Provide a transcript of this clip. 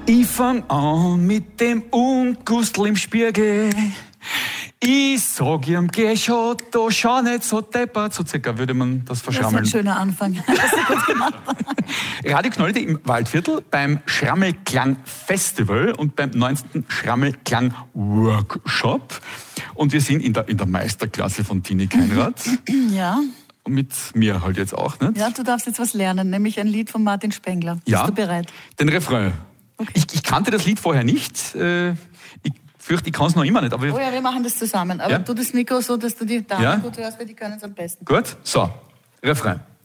Ich fang an mit dem Ungustel im Spiegel. Ich sag ihm, geh schon, da schau nicht so deppert. So circa würde man das verschrammeln. Das ist ein schöner Anfang. Hast du gut gemacht. Radio Knollte im Waldviertel beim Schrammelklang Festival und beim 19. Schrammelklang Workshop. Und wir sind in der Meisterklasse von Tini Keinrad. Ja. Und mit mir halt jetzt auch, nicht? Ja, du darfst jetzt was lernen, nämlich ein Lied von Martin Spengler. Ja, Bist du bereit? Den Refrain. Okay. Ich kannte das Lied vorher nicht. Ich fürchte, ich kann es noch immer nicht. Aber Oh ja, wir machen das zusammen. Aber Ja? tu das Mikro so, dass du die Damen Ja? gut hörst, weil die können es am besten. Gut, so, Refrain.